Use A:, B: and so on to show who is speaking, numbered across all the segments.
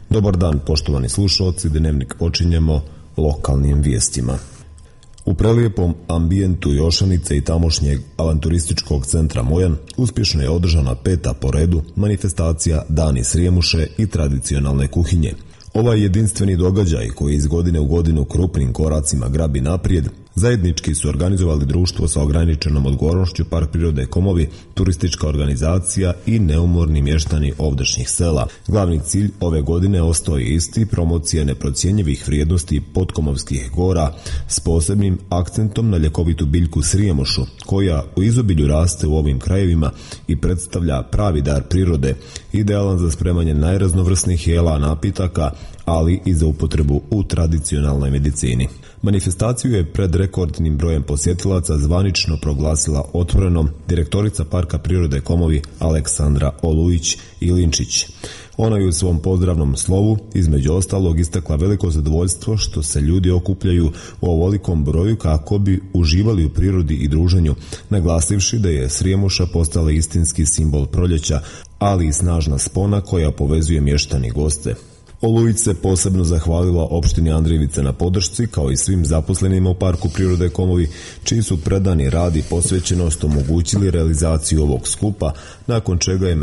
A: Dobar dan, poštovani slušalci, Dnevnik počinjemo lokalnim vijestima. U prelijepom ambijentu Jošanice i tamošnjeg avanturističkog centra Mojan uspješno je održana 5. po redu manifestacija Dani Srijemuše i tradicionalne kuhinje. Ovaj jedinstveni događaj koji iz godine u godinu krupnim koracima grabi naprijed, zajednički su organizovali društvo sa ograničenom odgovornošću Park prirode Komovi, turistička organizacija i neumorni mještani ovdašnjih sela. Glavni cilj ove godine ostao je isti, promocija neprocjenjivih vrijednosti Potkomovskih gora s posebnim akcentom na ljekovitu biljku Srijemušu, koja u izobilju raste u ovim krajevima i predstavlja pravi dar prirode, idealan za spremanje najraznovrsnijih jela napitaka, ali i za upotrebu u tradicionalnoj medicini. Manifestaciju je pred rekordnim brojem posjetilaca zvanično proglasila otvorenom direktorica Parka prirode Komovi Aleksandra Olujić-Ilinčić. Ona je u svom pozdravnom slovu između ostalog istakla veliko zadovoljstvo što se ljudi okupljaju u ovolikom broju kako bi uživali u prirodi i druženju, naglasivši da je Srijemuša postala istinski simbol proljeća, ali i snažna spona koja povezuje mještani i goste. Olujić se posebno zahvalila opštini Andrijevice na podršci, kao i svim zaposlenima u Parku prirode Komovi, čiji su predani rad i posvećenost omogućili realizaciju ovog skupa, nakon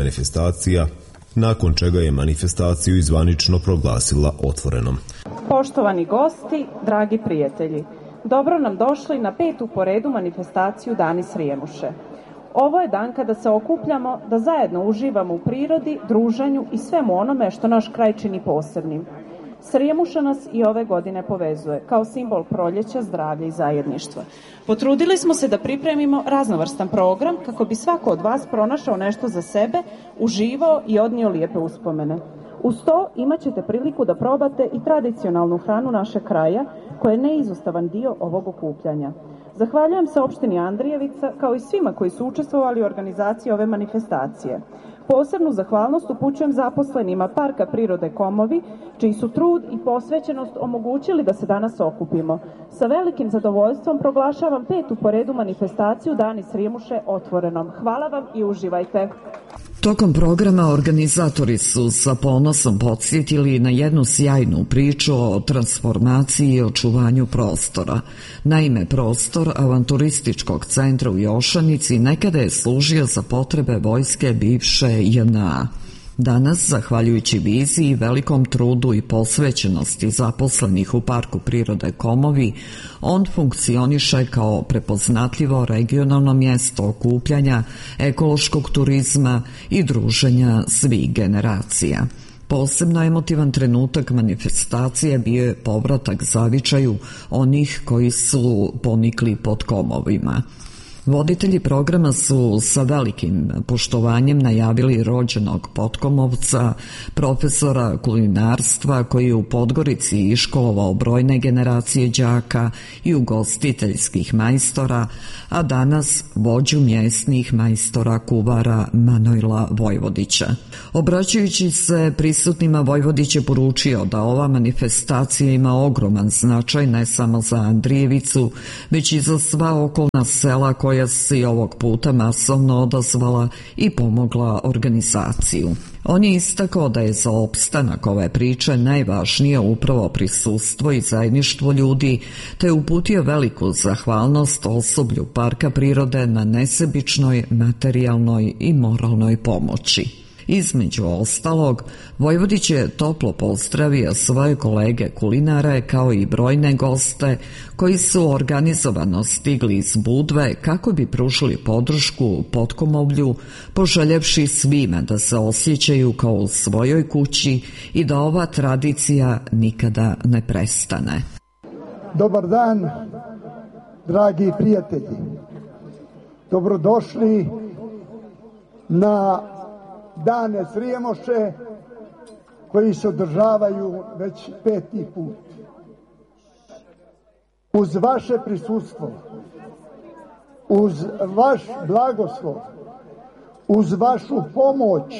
A: čega je manifestaciju izvanično proglasila otvorenom.
B: Poštovani gosti, dragi prijatelji, dobro nam došli na 5. po redu manifestaciju Dani Srijemuše. Ovo je dan kada se okupljamo da zajedno uživamo u prirodi, druženju i svemu onome što naš kraj čini posebnim. Srijemuša nas i ove godine povezuje kao simbol proljeća, zdravlja i zajedništva. Potrudili smo se da pripremimo raznovrstan program kako bi svako od vas pronašao nešto za sebe, uživao i odnio lijepe uspomene. Uz to imat ćete priliku da probate i tradicionalnu hranu našeg kraja, koja je neizostavan dio ovog okupljanja. Zahvaljujem se opštini Andrijevica kao i svima koji su učestvovali u organizaciji ove manifestacije. Posebnu zahvalnost upućujem zaposlenima Parka prirode Komovi, čiji su trud i posvećenost omogućili da se danas okupimo. Sa velikim zadovoljstvom proglašavam 5. po redu manifestaciju Dani Srijemuše otvorenom. Hvala vam i uživajte.
C: Tokom programa organizatori su sa ponosom podsjetili na jednu sjajnu priču o transformaciji i očuvanju prostora. Naime, prostor avanturističkog centra u Jošanici nekada je služio za potrebe vojske bivše JNA. Danas, zahvaljujući viziji, velikom trudu i posvećenosti zaposlenih u Parku prirode Komovi, on funkcioniše kao prepoznatljivo regionalno mjesto okupljanja, ekološkog turizma i druženja svih generacija. Posebno emotivan trenutak manifestacije bio je povratak zavičaju onih koji su ponikli pod Komovima. Voditelji programa su sa velikim poštovanjem najavili rođenog Potkomovca, profesora kulinarstva koji je u Podgorici iškolovao brojne generacije đaka i ugostiteljskih majstora, a danas vođu mjesnih majstora kuvara Manojla Vojvodića. Obraćajući se prisutnima, Vojvodić je poručio da ova manifestacija ima ogroman značaj ne samo za Andrijevicu, već i za sva okolna sela koja se ovog puta masovno odazvala i pomogla organizaciju. On je istakao da je za opstanak ove priče najvažnije upravo prisustvo i zajedništvo ljudi, te je uputio veliku zahvalnost osoblju Parka prirode na nesebičnoj materijalnoj i moralnoj pomoći. Između ostalog, Vojvodić je toplo pozdravio svoje kolege kulinare kao i brojne goste koji su organizovano stigli iz Budve kako bi pružili podršku Potkomovlju, poželjevši svima da se osjećaju kao u svojoj kući i da ova tradicija nikada ne prestane.
D: Dobar dan, dragi prijatelji. Dobrodošli na Dane Srijemuše koji se održavaju već 5. put. Uz vaše prisustvo, uz vaš blagoslov, uz vašu pomoć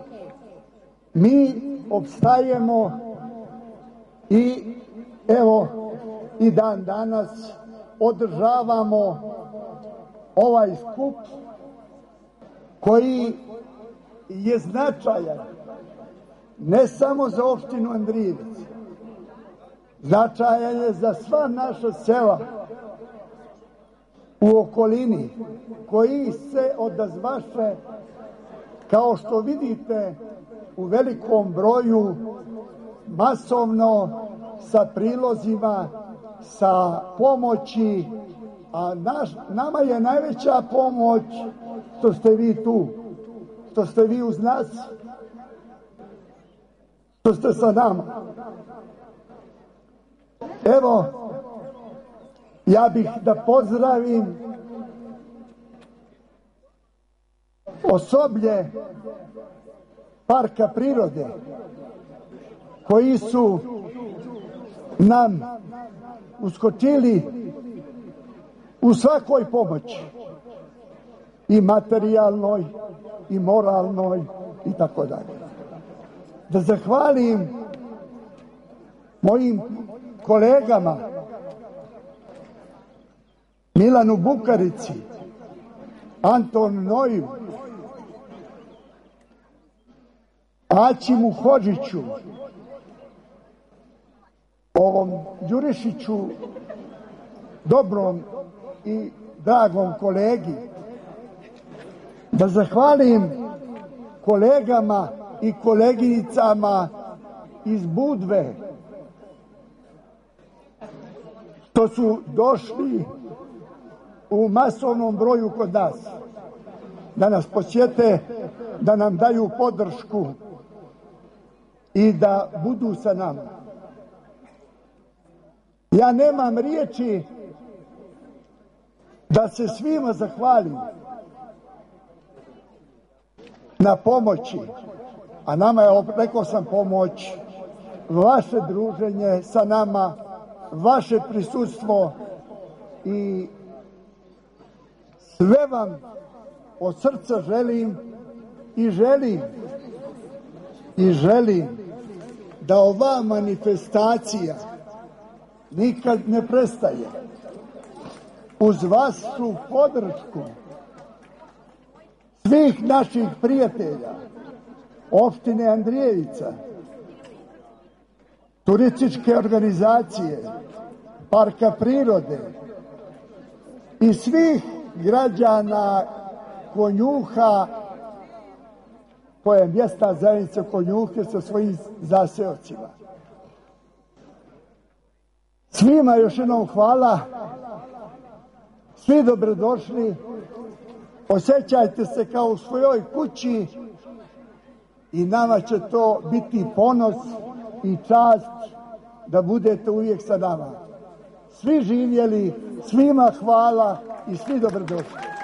D: mi opstajemo i evo i dan danas održavamo ovaj skup koji je značajan ne samo za opštinu Andrijevac, značajan je za sva naša sela u okolini koji se odazvaše, kao što vidite, u velikom broju, masovno, sa prilozima, sa pomoći, a nama je najveća pomoć što ste vi tu, što ste vi uz nas, što ste sa nama. Evo, ja bih da pozdravim osoblje parka prirode koji su nam uskočili u svakoj pomoći, i materijalnoj i moralnoj i tako dalje. Da zahvalim mojim kolegama Milanu Bukarici, Antonu Noju, Aćimu Hodžiću, ovom Đurišiću, dobrom i dragom kolegi, da zahvalim kolegama i koleginicama iz Budve što su došli u masovnom broju kod nas, da nas posjete, da nam daju podršku i da budu sa nama. Ja nemam riječi da se svima zahvalim na pomoći, a nama je, rekao sam, pomoć vaše druženje sa nama, vaše prisustvo, i sve vam od srca želim i želim da ova manifestacija nikad ne prestaje. Uz vašu podršku svih naših prijatelja, opštine Andrijevica, turističke organizacije, parka prirode i svih građana Konjuha, koja je mjesna zajednica Konjuhe sa svojim zaseocima. Svima još jednom hvala, svi dobrodošli, osjećajte se kao u svojoj kući i nama će to biti ponos i čast da budete uvijek sa nama. Svi živjeli, svima hvala i svi dobrodošli.